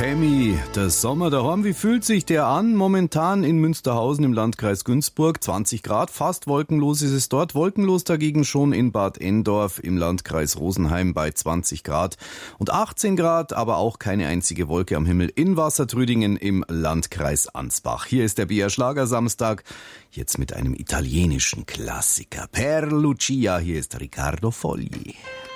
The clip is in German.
Tammy, der Sommer daheim, wie fühlt sich der an? Momentan in Münsterhausen im Landkreis Günzburg, 20 Grad, fast wolkenlos ist es dort. Wolkenlos dagegen schon in Bad Endorf im Landkreis Rosenheim bei 20 Grad und 18 Grad, aber auch keine einzige Wolke am Himmel in Wassertrüdingen im Landkreis Ansbach. Hier ist der BR Schlagersamstag, jetzt mit einem italienischen Klassiker. Per Lucia, hier ist Riccardo Fogli.